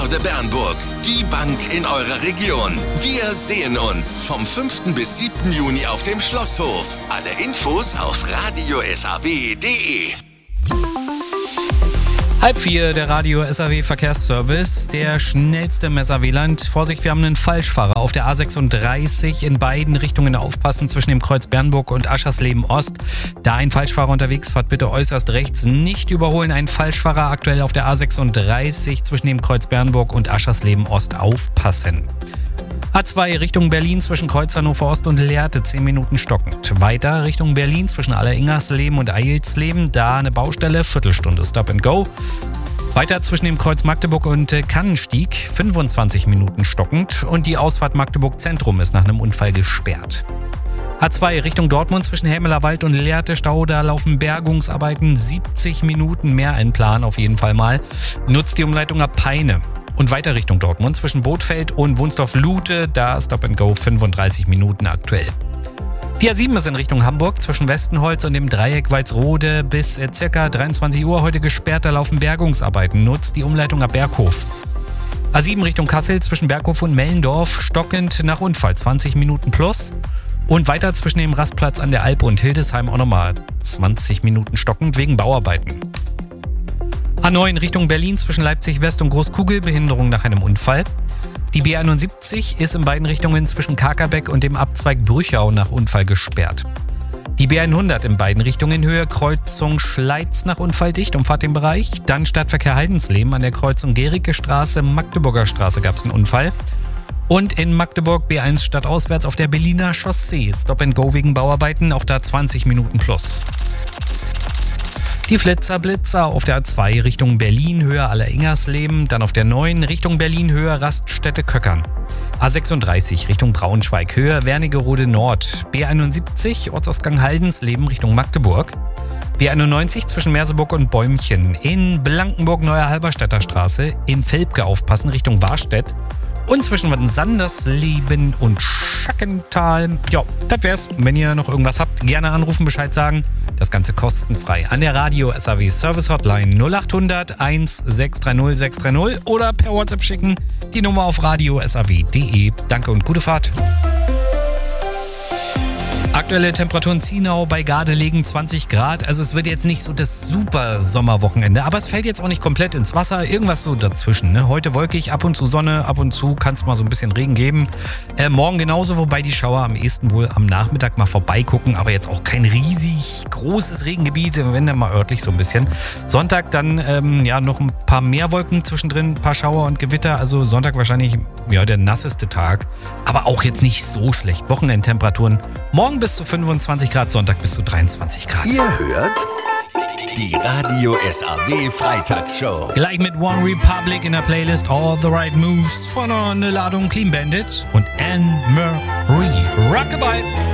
Banknorde Bernburg, die Bank in eurer Region. Wir sehen uns vom 5. bis 7. Juni auf dem Schlosshof. Alle Infos auf radiosaw.de. 3:30, der Radio SAW Verkehrsservice, der schnellste im SAW-Land. Vorsicht, wir haben einen Falschfahrer auf der A36 in beiden Richtungen aufpassen zwischen dem Kreuz Bernburg und Aschersleben Ost. Da ein Falschfahrer unterwegs, fahrt bitte äußerst rechts, nicht überholen. Ein Falschfahrer aktuell auf der A36 zwischen dem Kreuz Bernburg und Aschersleben Ost, aufpassen. A2 Richtung Berlin zwischen Kreuz Hannover Ost und Lehrte 10 Minuten stockend. Weiter Richtung Berlin zwischen Alleringersleben und Eilsleben, da eine Baustelle, Viertelstunde Stop and Go. Weiter zwischen dem Kreuz Magdeburg und Kannenstieg 25 Minuten stockend und die Ausfahrt Magdeburg Zentrum ist nach einem Unfall gesperrt. A2 Richtung Dortmund zwischen Hämelerwald und Lehrte Stau, da laufen Bergungsarbeiten, 70 Minuten mehr in Plan auf jeden Fall mal. Nutzt die Umleitung ab Peine. Und weiter Richtung Dortmund zwischen Bothfeld und Wunsdorf-Lute, da Stop and Go 35 Minuten aktuell. Die A7 ist in Richtung Hamburg zwischen Westenholz und dem Dreieck Walsrode bis ca. 23 Uhr heute gesperrt, da laufen Bergungsarbeiten. Nutzt die Umleitung ab Berghof. A7 Richtung Kassel zwischen Berghof und Mellendorf, stockend nach Unfall 20 Minuten plus. Und weiter zwischen dem Rastplatz an der Alp und Hildesheim auch nochmal 20 Minuten stockend wegen Bauarbeiten. A9 Richtung Berlin zwischen Leipzig West und Großkugel, Behinderung nach einem Unfall. Die B71 ist in beiden Richtungen zwischen Kakerbeck und dem Abzweig Brüchau nach Unfall gesperrt. Die B100 in beiden Richtungen Höhe Kreuzung Schleiz nach Unfall dicht, umfahrt den Bereich. Dann Stadtverkehr Heidensleben an der Kreuzung Gericke Straße, Magdeburger Straße gab es einen Unfall. Und in Magdeburg B1 stadtauswärts auf der Berliner Chaussee, Stop and Go wegen Bauarbeiten, auch da 20 Minuten plus. Die Flitzer-Blitzer auf der A2 Richtung Berlin, Höhe Alleringersleben, dann auf der 9 Richtung Berlin, Höhe Raststätte Köckern. A36 Richtung Braunschweig, Höhe Wernigerode Nord. B71 Ortsausgang Haldensleben Richtung Magdeburg. B91 zwischen Merseburg und Bäumchen. In Blankenburg Neuer Halberstädter Straße, in Velpke aufpassen Richtung Warstedt. Und zwischen Sandersleben und Schackental. Ja, das wär's. Wenn ihr noch irgendwas habt, gerne anrufen, Bescheid sagen. Das Ganze kostenfrei an der Radio SAW Service Hotline 0800 1630 630 oder per WhatsApp schicken. Die Nummer auf radiosaw.de. Danke und gute Fahrt. Aktuelle Temperaturen Zienau bei Gardelegen 20 Grad. Also es wird jetzt nicht so das super Sommerwochenende, aber es fällt jetzt auch nicht komplett ins Wasser. Irgendwas so dazwischen. Ne? Heute wolkig, ab und zu Sonne, ab und zu kann es mal so ein bisschen Regen geben. Morgen genauso, wobei die Schauer am ehesten wohl am Nachmittag mal vorbeigucken. Aber jetzt auch kein riesig großes Regengebiet, wenn dann mal örtlich so ein bisschen. Sonntag dann noch ein paar mehr Wolken zwischendrin, ein paar Schauer und Gewitter. Also Sonntag wahrscheinlich der nasseste Tag. Aber auch jetzt nicht so schlecht. Wochenendtemperaturen morgen bis zu 25 Grad, Sonntag bis zu 23 Grad. Ihr hört die Radio SAW Freitagsshow. Gleich mit One Republic in der Playlist All the Right Moves von einer Ladung Clean Bandit und Anne Marie. Rockabye!